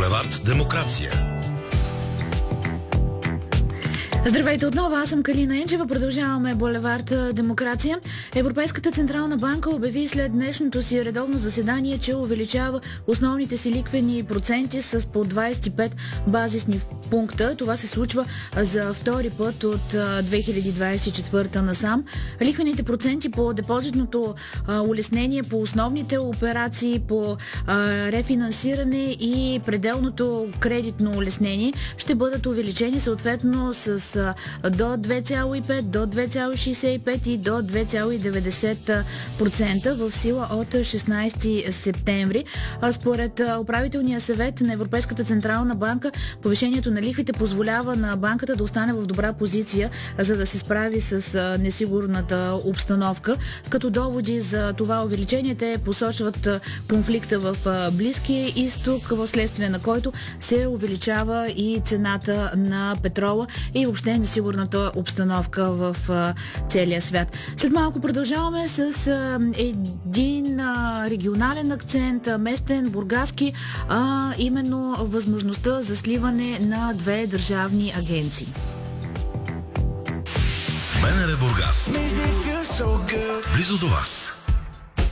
Булевард Демокрация. Здравейте отново, аз съм Калина Енчева. Продължаваме Булевард Демокрация. Европейската централна банка обяви след днешното си редовно заседание, че увеличава основните си лихвени проценти с по 25 базисни пункта. Това се случва за втори път от 2024 насам. Лихвените проценти по депозитното улеснение, по основните операции, по рефинансиране и пределното кредитно улеснение ще бъдат увеличени съответно с до 2,5, до 2,65 и до 2,90% в сила от 16 септември. Според управителния съвет на Европейската централна банка, повишението на лихвите позволява на банката да остане в добра позиция, за да се справи с несигурната обстановка. Като доводи за това увеличение те посочват конфликта в Близкия изток, в следствие на който се увеличава и цената на петрола и въобще несигурната обстановка в целия свят. След малко продължаваме с един регионален акцент, местен, бургаски, именно възможността за сливане на две държавни агенции. БНР Бургас. Близо до вас.